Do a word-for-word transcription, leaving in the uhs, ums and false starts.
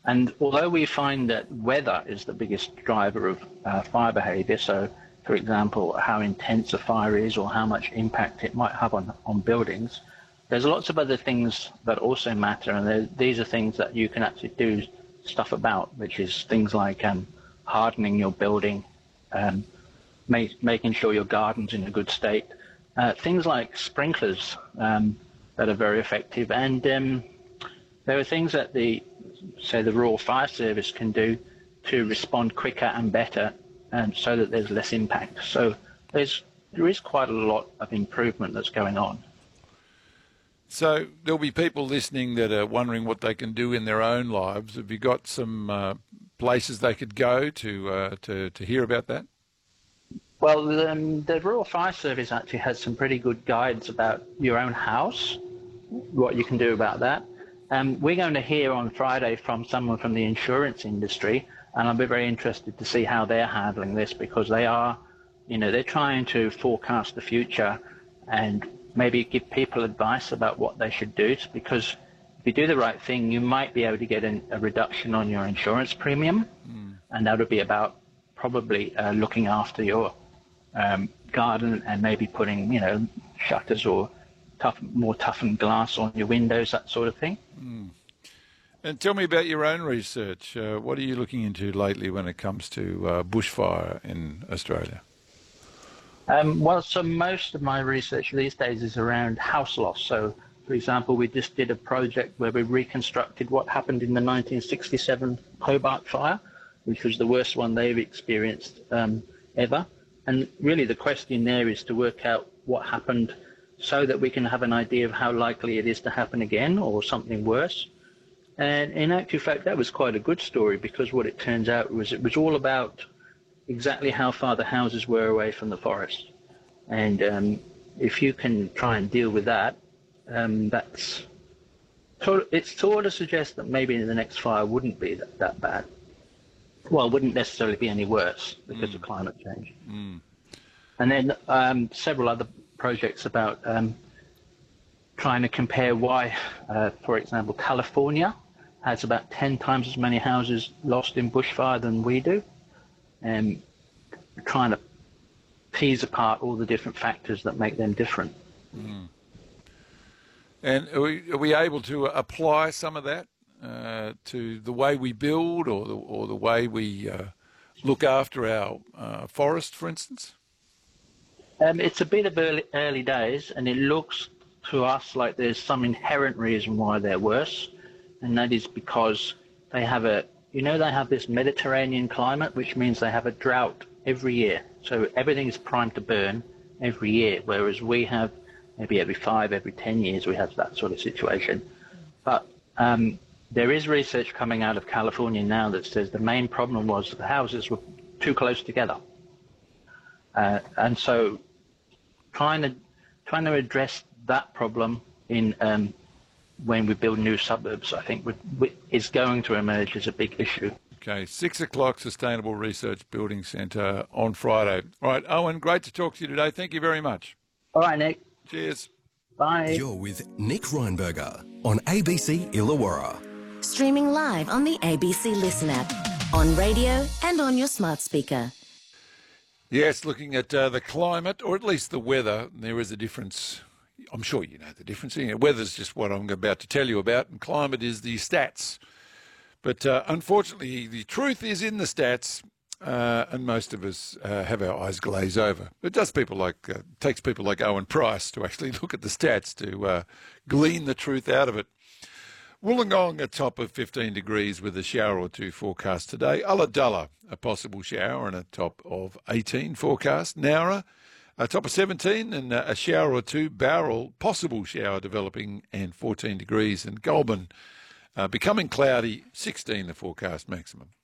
And although we find that weather is the biggest driver of uh, fire behavior, so for example, how intense a fire is or how much impact it might have on, on buildings, there's lots of other things that also matter, and these are things that you can actually do stuff about, which is things like um, hardening your building, um, make, making sure your garden's in a good state, uh, things like sprinklers um, that are very effective, and um, there are things that the, say, the Royal Fire Service can do to respond quicker and better, and so that there's less impact. So there's there is quite a lot of improvement that's going on. So there'll be people listening that are wondering what they can do in their own lives. Have you got some uh, places they could go to uh, to to hear about that? Well, um, the Royal Fire Service actually has some pretty good guides about your own house, what you can do about that. Um, we're going to hear on Friday from someone from the insurance industry, and I'll be very interested to see how they're handling this, because they are, you know, they're trying to forecast the future and maybe give people advice about what they should do, because if you do the right thing, you might be able to get an, a reduction on your insurance premium, mm. and that would be about probably uh, looking after your um, garden and maybe putting, you know, shutters or tough, more toughened glass on your windows, that sort of thing. Mm. And tell me about your own research. Uh, what are you looking into lately when it comes to uh, bushfire in Australia? Um, well, so most of my research these days is around house loss. So, for example, we just did a project where we reconstructed what happened in the nineteen sixty-seven Hobart fire, which was the worst one they've experienced um, ever. And really the question there is to work out what happened so that we can have an idea of how likely it is to happen again or something worse. And in actual fact, that was quite a good story, because what it turns out was it was all about exactly how far the houses were away from the forest. And um, if you can try and deal with that, um, that's it's sort of suggests that maybe the next fire wouldn't be that, that bad. Well, wouldn't necessarily be any worse because mm. of climate change. Mm. And then um, several other projects about um, trying to compare why, uh, for example, California has about ten times as many houses lost in bushfire than we do, and trying to tease apart all the different factors that make them different. Mm. And are we, are we able to apply some of that uh, to the way we build, or the, or the way we uh, look after our uh, forest, for instance? Um, it's a bit of early, early days, and it looks to us like there's some inherent reason why they're worse, and that is because they have a, you know, they have this Mediterranean climate, which means they have a drought every year. So everything is primed to burn every year, whereas we have maybe every five, every ten years we have that sort of situation. But um, there is research coming out of California now that says the main problem was the houses were too close together. Uh, and so trying to trying to address that problem in um, when we build new suburbs, I think, would, would, is going to emerge as a big issue. Okay, six o'clock, Sustainable Research Building Centre on Friday. All right, Owen, great to talk to you today. Thank you very much. All right, Nick. Cheers. Bye. You're with Nick Reinberger on A B C Illawarra. Streaming live on the A B C Listen app, on radio and on your smart speaker. Yes, looking at uh, the climate, or at least the weather, there is a difference. I'm sure you know the difference. You know, weather's just what I'm about to tell you about, and climate is the stats. But uh, unfortunately, the truth is in the stats, uh, and most of us uh, have our eyes glaze over. It does people like uh, takes people like Owen Price to actually look at the stats to uh, glean the truth out of it. Wollongong, a top of fifteen degrees with a shower or two forecast today. Ulladulla, a possible shower and a top of eighteen forecast. Nowra, a top of seventeen and a shower or two. Bowral, possible shower developing and fourteen degrees. And Goulburn, uh, becoming cloudy, sixteen the forecast maximum.